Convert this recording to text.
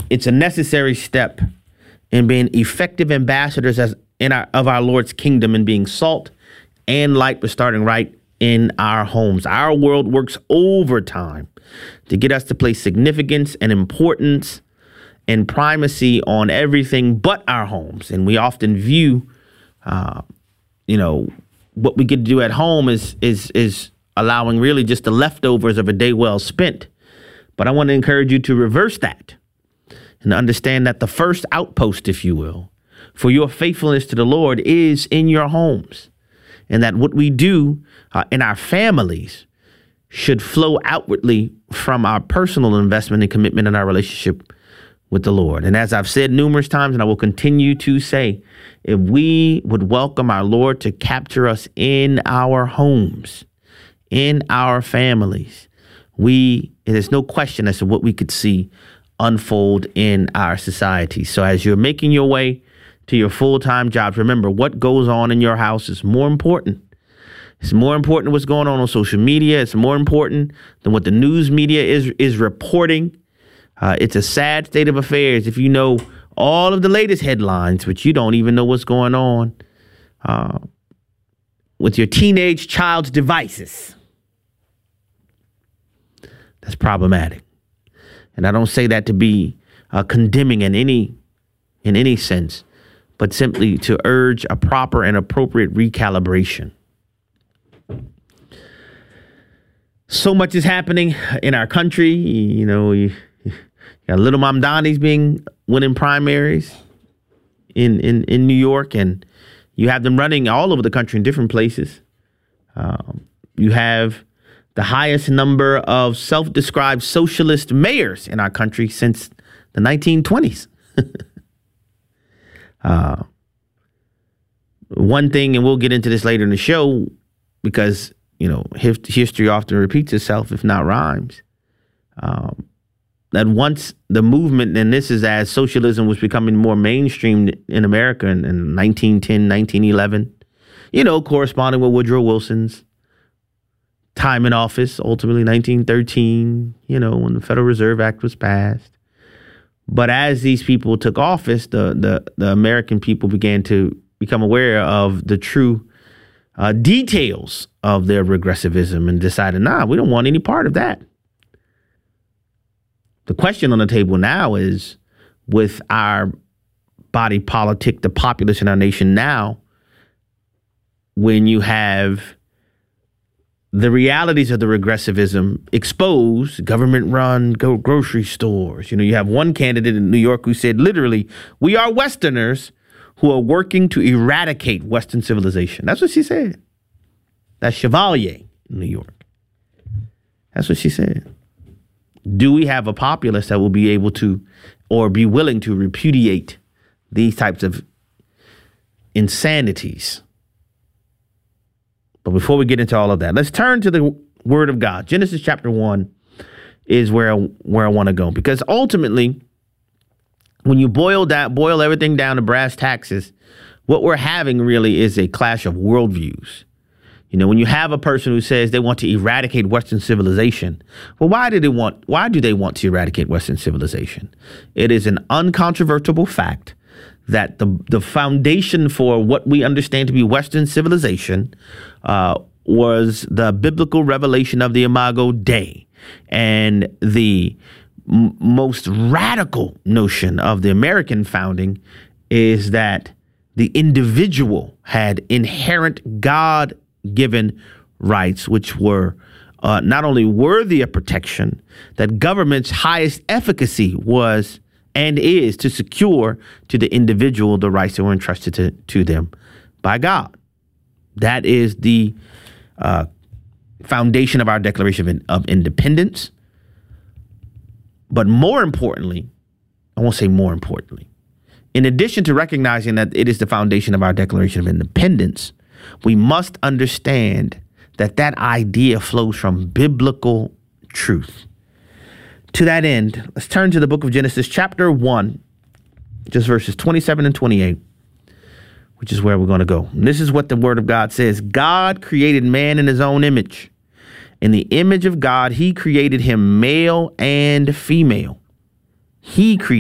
it's a necessary step in being effective ambassadors of our Lord's kingdom and being salt and light, but starting right in our homes. Our world works overtime to get us to place significance and importance and primacy on everything but our homes. And we often view, what we get to do at home is allowing really just the leftovers of a day well spent. But I want to encourage you to reverse that and understand that the first outpost, if you will, for your faithfulness to the Lord is in your homes, and that what we do in our families should flow outwardly from our personal investment and commitment in our relationship with the Lord. And as I've said numerous times, and I will continue to say, if we would welcome our Lord to capture us in our homes, in our families, there's no question as to what we could see unfold in our society. So as you're making your way to your full-time jobs, remember what goes on in your house is more important. It's more important than what's going on social media. It's more important than what the news media is reporting. It's a sad state of affairs if you know all of the latest headlines, but you don't even know what's going on with your teenage child's devices. That's problematic. And I don't say that to be condemning in any sense, but simply to urge a proper and appropriate recalibration. So much is happening in our country. You got Little Mamdani's winning primaries in New York, and you have them running all over the country in different places. You have the highest number of self-described socialist mayors in our country since the 1920s. One thing, and we'll get into this later in the show, because, history often repeats itself, if not rhymes. That once the movement, and this is as socialism was becoming more mainstream in America in 1910, 1911, corresponding with Woodrow Wilson's time in office, ultimately 1913, when the Federal Reserve Act was passed. But as these people took office, the American people began to become aware of the true details of their regressivism and decided, we don't want any part of that. The question on the table now is, with our body politic, the populace in our nation now, when you have the realities of the regressivism exposed, government-run grocery stores. You have one candidate in New York who said, literally, we are Westerners who are working to eradicate Western civilization. That's what she said. That's Chevalier in New York. That's what she said. Do we have a populace that will be able to, or be willing to repudiate these types of insanities? But before we get into all of that, let's turn to the Word of God. Genesis chapter 1 is where I want to go, because ultimately, when you boil everything down to brass taxes, what we're having really is a clash of worldviews. When you have a person who says they want to eradicate Western civilization, well, why do they want to eradicate Western civilization? It is an uncontrovertible fact that the foundation for what we understand to be Western civilization was the biblical revelation of the Imago Dei. And the most radical notion of the American founding is that the individual had inherent God-given rights, which were not only worthy of protection, that government's highest efficacy was and is to secure to the individual the rights that were entrusted to them by God. That is the foundation of our Declaration of Independence. But more importantly, I won't say more importantly, in addition to recognizing that it is the foundation of our Declaration of Independence, we must understand that that idea flows from biblical truth. To that end, let's turn to the book of Genesis, chapter 1, just verses 27 and 28, which is where we're going to go. And this is what the Word of God says. God created man in his own image. In the image of God, he created him, male and female. He created